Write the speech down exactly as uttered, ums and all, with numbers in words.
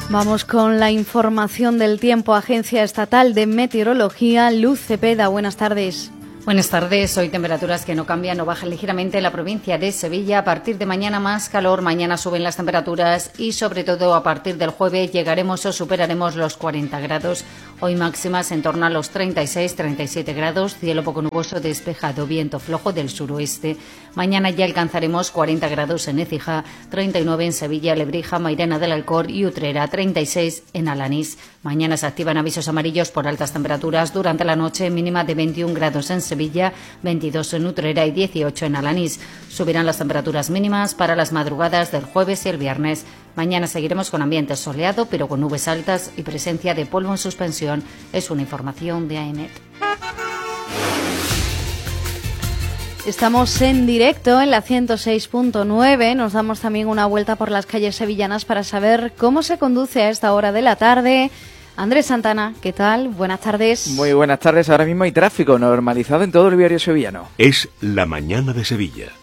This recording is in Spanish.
Vamos con la información del tiempo. Agencia Estatal de Meteorología, Luz Cepeda. Buenas tardes. Buenas tardes. Hoy temperaturas que no cambian o bajan ligeramente en la provincia de Sevilla. A partir de mañana más calor, mañana suben las temperaturas y sobre todo a partir del jueves llegaremos o superaremos los cuarenta grados. Hoy máximas en torno a los treinta y seis, treinta y siete grados, cielo poco nuboso despejado, viento flojo del suroeste. Mañana ya alcanzaremos cuarenta grados en Écija, treinta y nueve en Sevilla, Lebrija, Mairena del Alcor y Utrera, treinta y seis en Alanís. Mañana se activan avisos amarillos por altas temperaturas durante la noche, mínima de veintiún grados en Sevilla, veintidós en Utrera y dieciocho en Alanís. Subirán las temperaturas mínimas para las madrugadas del jueves y el viernes. Mañana seguiremos con ambiente soleado, pero con nubes altas y presencia de polvo en suspensión. Es una información de AEMET. Estamos en directo en la ciento seis punto nueve. Nos damos también una vuelta por las calles sevillanas para saber cómo se conduce a esta hora de la tarde. Andrés Santana, ¿qué tal? Buenas tardes. Muy buenas tardes. Ahora mismo hay tráfico normalizado en todo el viario sevillano. Es la mañana de Sevilla.